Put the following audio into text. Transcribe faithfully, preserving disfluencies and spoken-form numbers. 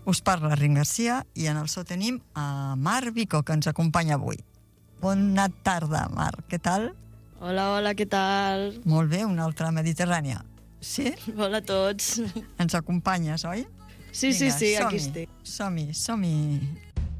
Us parla Rin Garcia i en el so tenim a Mar Vico, que ens acompanya avui. Bona tarda, Mar, què tal? Hola, hola, què tal? Molt bé, una altra mediterrània. Sí? Hola a tots. Ens acompanyes, oi? Sí, Vinga, sí, sí, som-hi, aquí estic. Som-hi, som-hi.